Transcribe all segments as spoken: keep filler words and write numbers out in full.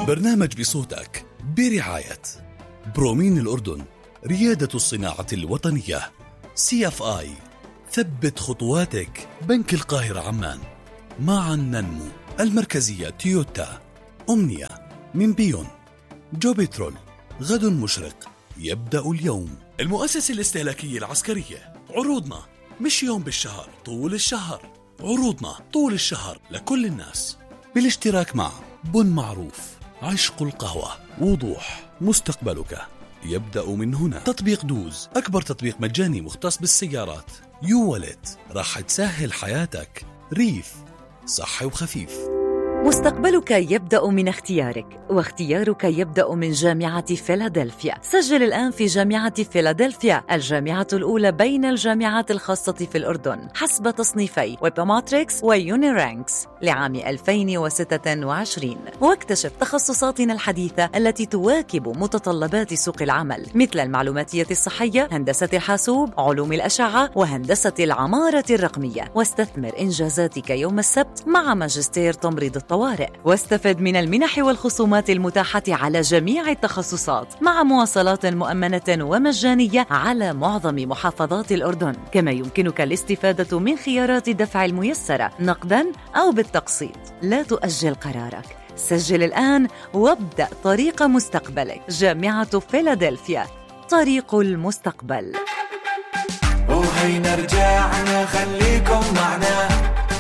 البرنامج بصوتك برعاية برومين الأردن، ريادة الصناعة الوطنية. سي اف آي، ثبت خطواتك. بنك القاهرة عمان. معا ننمو. المركزية تويوتا. أمنية من بيون. جوبيترول، غد مشرق يبدأ اليوم. المؤسسة الاستهلاكية العسكرية، عروضنا مش يوم بالشهر، طول الشهر. عروضنا طول الشهر لكل الناس، بالاشتراك مع بن معروف، عشق القهوة، وضوح. مستقبلك يبدأ من هنا. تطبيق دوز، أكبر تطبيق مجاني مختص بالسيارات. يو والت، راح تسهل حياتك. ريف، صحي وخفيف. مستقبلك يبدأ من اختيارك، واختيارك يبدأ من جامعة فيلادلفيا. سجل الآن في جامعة فيلادلفيا، الجامعة الأولى بين الجامعات الخاصة في الأردن حسب تصنيفي ويبوماتريكس ويونيرانكس لعام ألفين وستة وعشرين. واكتشف تخصصاتنا الحديثة التي تواكب متطلبات سوق العمل، مثل المعلوماتية الصحية، هندسة الحاسوب، علوم الأشعة، وهندسة العمارة الرقمية. واستثمر إنجازاتك يوم السبت مع ماجستير تمريض الطوارئ، واستفد من المنح والخصومات المتاحة على جميع التخصصات مع مواصلات مؤمنة ومجانية على معظم محافظات الأردن. كما يمكنك الاستفادة من خيارات دفع الميسرة نقدا أو بالتقسيط. لا تؤجل قرارك، سجل الآن وابدأ طريق مستقبلك. جامعة فيلادلفيا، طريق المستقبل. وهينا رجعنا، خليكم معنا،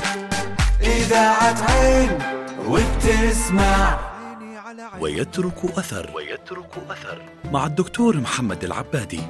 إذاعة عين وبتسمع ويترك أثر. ويترك أثر مع الدكتور محمد العبادي.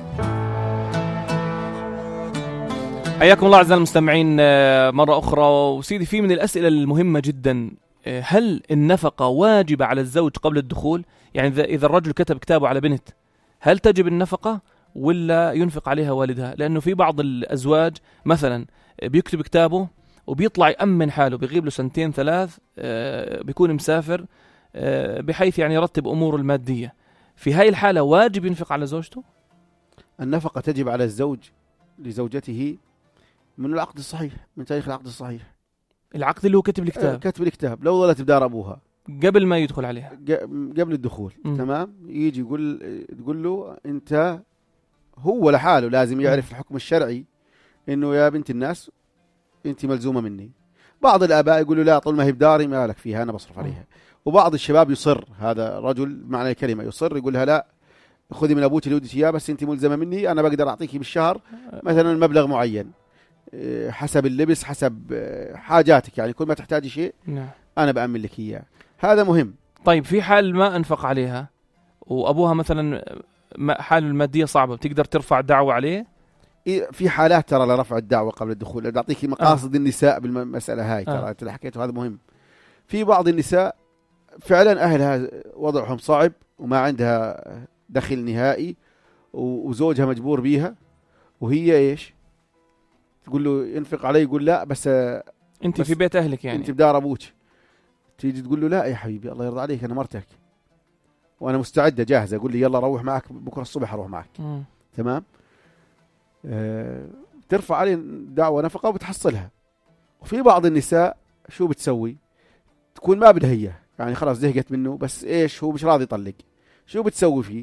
حياكم الله أعزائي المستمعين مرة أخرى. وسيدي، في من الأسئلة المهمة جدا، هل النفقة واجبة على الزوج قبل الدخول؟ يعني إذا الرجل كتب كتابه على بنت، هل تجب النفقة ولا ينفق عليها والدها؟ لأنه في بعض الأزواج مثلا بيكتب كتابه وبيطلع يأمن حاله، بيغيب له سنتين ثلاث، بيكون مسافر، بحيث يعني يرتب أموره المادية. في هاي الحالة واجب ينفق على زوجته؟ النفقة تجب على الزوج لزوجته من العقد الصحيح، من تاريخ العقد الصحيح. العقد اللي هو كتب الكتاب، كتب الكتاب لو ظلت بدار أبوها قبل ما يدخل عليها، قبل الدخول. م. تمام. يجي يقول تقول له أنت، هو لحاله لازم يعرف الحكم الشرعي إنه يا بنت الناس أنت ملزومة مني. بعض الآباء يقولوا لا، طول ما هي بداري ما لك فيها، أنا بصرف عليها. وبعض الشباب يصر، هذا رجل معنى الكلمة يصر، يقول لها لا، خذي من أبوتي اللي وديتي إياه، بس أنت ملزمة مني، أنا بقدر أعطيكي بالشهر مثلا مبلغ معين حسب اللبس، حسب حاجاتك، يعني كل ما تحتاجي شيء أنا بأمن لك إياه. هذا مهم. طيب في حال ما أنفق عليها وأبوها مثلا حاله المادية صعبة، بتقدر ترفع دعوة عليه؟ في حالات ترى لرفع الدعوة قبل الدخول. أعطيك مقاصد آه. النساء بالمسألة هاي، ترى آه. أنت حكيته، هذا مهم. في بعض النساء فعلا أهلها وضعهم صعب وما عندها دخل نهائي، وزوجها مجبور بيها، وهي إيش تقول له ينفق علي، يقول لا بس أنت بس في بيت أهلك، يعني أنت بدار أبوك. تيجي تقول له لا يا حبيبي الله يرضى عليك، أنا مرتك وأنا مستعدة جاهزة، أقول لي يلا روح معك بكرة الصبح أروح معك. م. تمام. أه ترفع عليه دعوة نفقة وبتحصلها. وفي بعض النساء شو بتسوي؟ تكون ما بدها هي، يعني خلاص زهقت منه، بس إيش هو مش راضي يطلق. شو بتسوي فيه؟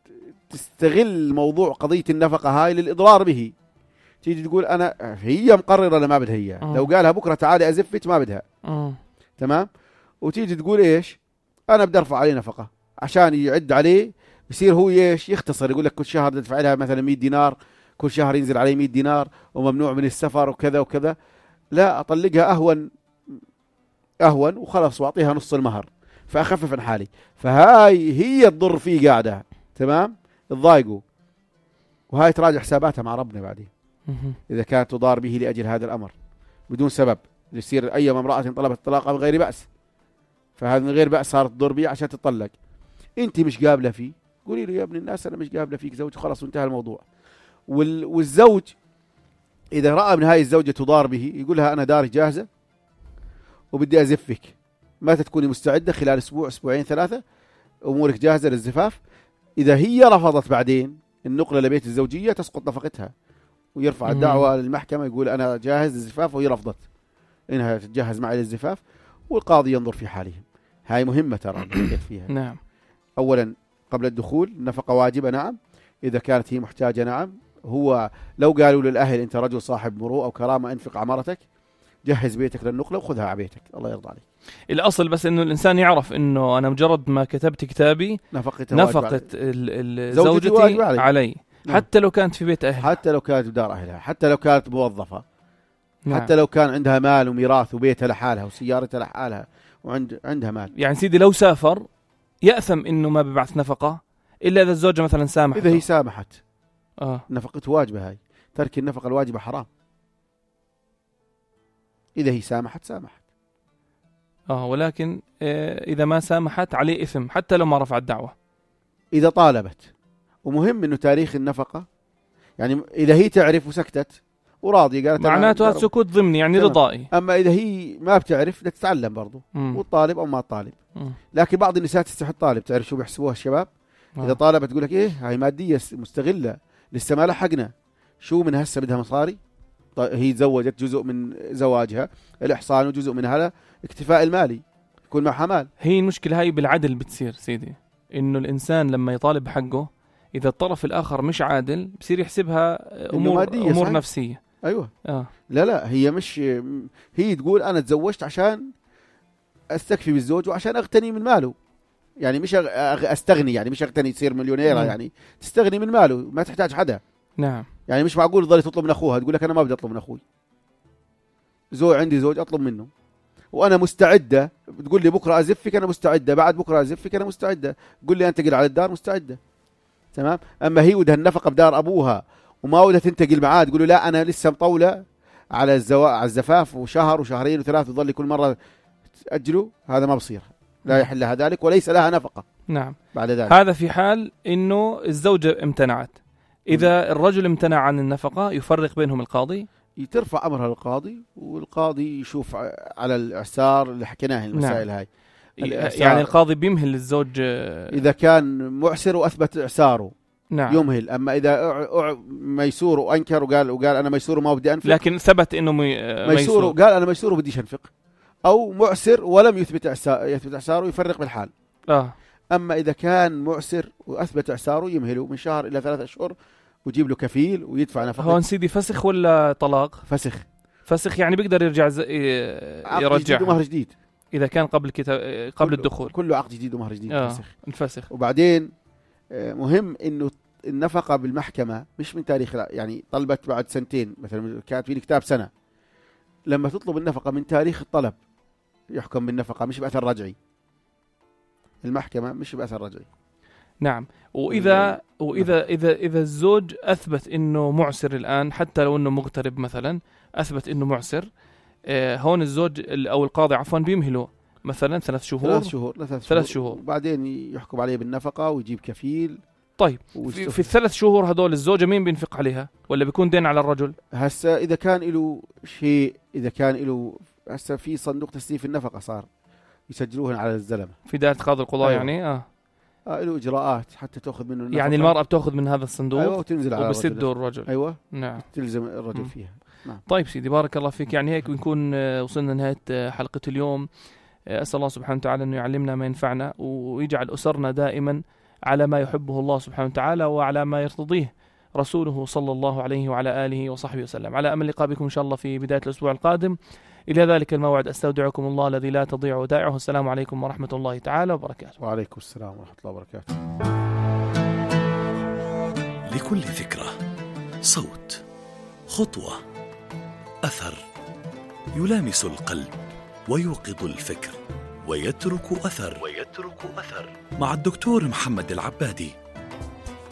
تستغل موضوع قضية النفقة هاي للإضرار به. تيجي تقول أنا، هي مقررة لما بدها هي، لو قالها بكرة تعالي أزفت ما بدها. أوه. تمام. وتيجي تقول إيش؟ أنا بدي أرفع عليه نفقة عشان يعد عليه، يصير هو إيش يختصر، يقول لك كل شهر تدفع لها مثلا مئة دينار، كل شهر ينزل عليه مئة دينار، وممنوع من السفر وكذا وكذا. لا، أطلقها أهون أهون وخلاص، وأعطيها نص المهر فأخفف عن حالي. فهاي هي تضر فيه قاعدة. تمام. تضايقه، وهاي تراجع حساباتها مع ربنا بعدين إذا كانت تضار به لأجل هذا الأمر بدون سبب. يصير أي امرأة طلبت الطلاق بغير بأس، فهذا من غير بأس صارت تضر به عشان تطلق. أنت مش قابلة فيه، قولي له يا ابن الناس أنا مش قابلة فيك زوج، خلاص وانتهى الموضوع. والزوج إذا رأى من هاي الزوجة تضار به، يقولها أنا داري جاهزة وبدي أزفك، متى تكوني مستعدة؟ خلال أسبوع، أسبوعين، ثلاثة، أمورك جاهزة للزفاف. إذا هي رفضت بعدين النقلة لبيت الزوجية، تسقط نفقتها، ويرفع الدعوة للمحكمة، يقول أنا جاهز للزفاف، وهي رفضت إنها تتجهز معي للزفاف، والقاضي ينظر في حالهم. هاي مهمة ترى فيها. نعم. أولا قبل الدخول النفقة واجبة، نعم. إذا كانت هي محتاجة، نعم. هو لو قالوا للأهل أنت رجل صاحب مروءة أو كرامة، انفق عمرتك، جهز بيتك للنقلة وخذها على بيتك، الله يرضى عليك. الأصل بس إنه الإنسان يعرف إنه أنا مجرد ما كتبت كتابي نفقة زوجتي علي, علي. نعم. حتى لو كانت في بيت أهلها، حتى لو كانت في دار أهلها، حتى لو كانت موظفة، نعم. حتى لو كان عندها مال وميراث وبيتها لحالها وسيارتها لحالها وعند عندها مال. يعني سيدي لو سافر يأثم إنه ما ببعث نفقة إلا إذا الزوجة مثلا سامحت. إذا هي سامحت آه. نفقته واجبة. هاي ترك النفقة الواجبة حرام. إذا هي سامحت سامحت. آه ولكن آه إذا ما سامحت عليه إثم حتى لو ما رفع الدعوة. إذا طالبت. ومهم إنه تاريخ النفقة، يعني إذا هي تعرف وسكتت وراضية قالت معناته هذا سكوت ضمني يعني رضائي. أما إذا هي ما بتعرف بدها تتعلم برضو والطالب أو ما طالب. لكن بعض النساء تستحي الطالب، تعرف شو بيحسبوها الشباب؟ آه. إذا طالبت تقول لك إيه هاي مادية مستغلة لسه ما لحقنا، شو من هسه بدها مصاري. هي تزوجت جزء من زواجها الإحصان وجزء من هذا اكتفاء المالي يكون معها مال. هي المشكلة هاي بالعدل بتصير سيدي، إنه الإنسان لما يطالب بحقه إذا الطرف الآخر مش عادل بصير يحسبها أمور, أمور نفسية. أيوة. آه. لا لا هي مش، هي تقول أنا تزوجت عشان أستكفي بالزوج وعشان أغتني من ماله، يعني مش أستغني، يعني مش أغتني تصير مليونيرة، يعني تستغني من ماله ما تحتاج حدا. نعم. يعني مش معقول تضل تطلب من أخوها تقول لك أنا ما بدي أطلب من أخوي، زوج عندي زوج أطلب منه وأنا مستعدة، بتقول لي بكرة أزفك أنا مستعدة، بعد بكرة أزفك أنا مستعدة، قل لي أنتقل على الدار مستعدة، تمام. أما هي ودها النفقة بدار أبوها وما ودها تنتقل معاه، تقول له لا أنا لسه مطولة على الزواج على الزفاف وشهر وشهرين وثلاث وتظل كل مرة تأجله، هذا ما بصير، لا يحل لها ذلك وليس لها نفقة. نعم. بعد ذلك هذا في حال إنه الزوجة امتنعت. إذا الرجل امتنع عن النفقة يفرق بينهم القاضي، يترفع أمرها للقاضي والقاضي يشوف على الإعسار اللي حكيناه المسائل. نعم. هاي يعني القاضي بيمهل للزوج إذا كان معسر وأثبت إعساره. نعم. يمهل. أما إذا ميسور وأنكر وقال وقال أنا ميسور وما بدي أنفق، لكن ثبت إنه مي... ميسور وقال أنا ميسور وبديش أنفق، أو معسر ولم يثبت يثبت إعساره يفرق بالحال. آه. أما إذا كان معسر وأثبت إعساره يمهله من شهر إلى ثلاثة أشهر ويجيب له كفيل ويدفع نفقه. هون سيدي فسخ ولا طلاق؟ فسخ. فسخ يعني بيقدر يرجع ز... يرجع مهر جديد إذا كان قبل كتاب قبل الدخول. كله عقد جديد ومهر جديد. آه. فسخ. الفسخ. وبعدين مهم إنه النفقة بالمحكمة مش من تاريخ، يعني طلبت بعد سنتين مثلا، كانت في الكتاب سنة، لما تطلب النفقة من تاريخ الطلب يحكم بالنفقة مش بأثر رجعي. المحكمة مش بأثر رجعي. نعم. وإذا وإذا إذا إذا الزوج أثبت إنه معسر الآن، حتى لو إنه مغترب مثلا، أثبت إنه معسر، آه هون الزوج أو القاضي عفوا بيمهله مثلا ثلاث شهور. ثلاث شهور. ثلاث شهور. شهور. وبعدين يحكم عليه بالنفقة ويجيب كفيل. طيب في, في الثلاث شهور هذول الزوجة مين بينفق عليها ولا بيكون دين على الرجل؟ هسا إذا كان له شيء، إذا كان له هسا في صندوق تسليف النفقة صار يسجلوهن على الزلمة في دائرة قاضي القضاء. أيوة. يعني اه آه له إجراءات حتى تأخذ منه النفقة. يعني المرأة بتأخذ من هذا الصندوق. أيوة وتنزل على وبسده الرجل. أيوة. نعم. تلزم الرجل م. فيها. نعم. طيب سيدي بارك الله فيك. يعني هيك بنكون وصلنا نهاية حلقة اليوم. أسأل الله سبحانه وتعالى أنه يعلمنا ما ينفعنا ويجعل أسرنا دائما على ما يحبه الله سبحانه وتعالى وعلى ما يرتضيه رسوله صلى الله عليه وعلى آله وصحبه وسلم. على أمل لقاء بكم إن شاء الله في بداية الأسبوع القادم. إلى ذلك الموعد أستودعكم الله الذي لا تضيع ودائعه. السلام عليكم ورحمة الله تعالى وبركاته. وعليكم السلام ورحمة الله وبركاته. لكل فكرة صوت، خطوة، أثر يلامس القلب ويوقظ الفكر ويترك أثر ويترك أثر مع الدكتور محمد العبادي.